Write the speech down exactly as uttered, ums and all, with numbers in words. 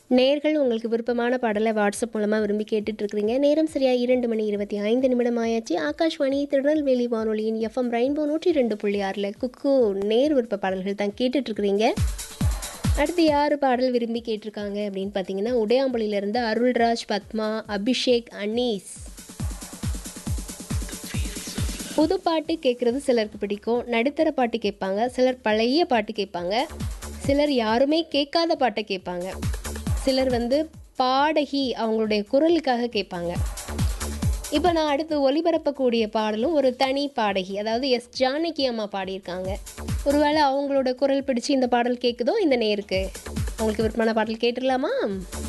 நேர்கள் உங்களுக்கு விருப்பமான பாடலை வாட்ஸ்அப் மூலமாக விரும்பி கேட்டுட்டு இருக்கிறீங்க. நேரம் சரியா இரண்டு மணி இருபத்தி ஐந்து நிமிடம் ஆயாச்சு. ஆகாஷ்வாணி திருநெல்வேலி வானொலியின் எஃப்எம் ரெயின்போ நூற்றி ரெண்டு புள்ளி ஆறில் குக்கு நேர் விருப்ப பாடல்கள் தான் கேட்டுட்டு இருக்கிறீங்க. அடுத்து யார் பாடல் விரும்பி கேட்டிருக்காங்க அப்படின்னு பார்த்தீங்கன்னா, உடையாம்புலியிலேருந்து அருள்ராஜ், பத்மா, அபிஷேக், அனீஸ். புது பாட்டு கேட்குறது சிலருக்கு பிடிக்கும், நடுத்தர பாட்டு கேட்பாங்க, சிலர் பழைய பாட்டு கேட்பாங்க, சிலர் யாருமே கேட்காத பாட்டை கேட்பாங்க, சிலர் வந்து பாடகி அவங்களுடைய குரலுக்காக கேட்பாங்க. இப்போ நான் அடுத்து ஒளிபரப்பக்கூடிய பாடலும் ஒரு தனி பாடகி, அதாவது எஸ் ஜானகி அம்மா பாடியிருக்காங்க. ஒருவேளை அவங்களோட குரல் பிடிச்சி இந்த பாடல் கேட்குதோ இந்த நேருக்கு. அவங்களுக்கு விருப்பமான பாடல் கேட்டுடலாமா?